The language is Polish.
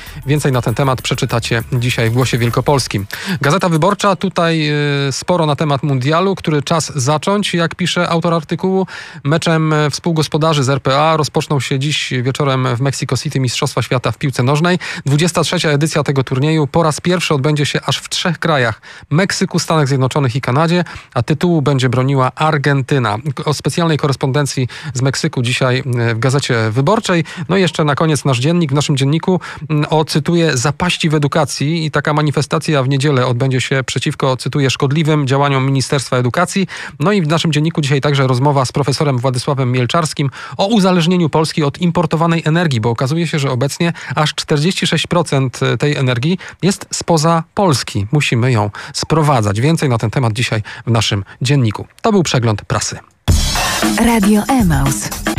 Więcej na ten temat przeczytacie dzisiaj w Głosie Wielkopolskim. Gazeta Wyborcza, tutaj sporo na temat mundialu, który czas zacząć, jak pisze autor artykułu. Meczem współgospodarzy z RPA rozpoczną się dziś wieczorem w Mexico City Mistrzostwa Świata w piłce nożnej. 23. edycja tego turnieju po raz pierwszy odbędzie się aż w 3 krajach: Meksyku, Stanach Zjednoczonych i Kanadzie, a tytułu będzie broniła Argentyna. O specjalnej korespondencji z Meksyku dzisiaj w Gazecie Wyborczej. No i jeszcze na koniec nasz dziennik. W naszym dzienniku cytuję, zapaści w edukacji i taka manifestacja w niedzielę odbędzie się przeciwko, cytuję, szkodliwym działaniom Ministerstwa Edukacji. No i w naszym dzienniku dzisiaj także rozmowa z profesorem Władysławem Mielczarskim o uzależnieniu Polski od importowanej energii, bo okazuje się, że obecnie aż 46% tej energii jest spoza Polski. Musimy ją sprowadzać. Więcej na ten temat dzisiaj w naszym dzienniku. To był przegląd prasy. Radio Emaus.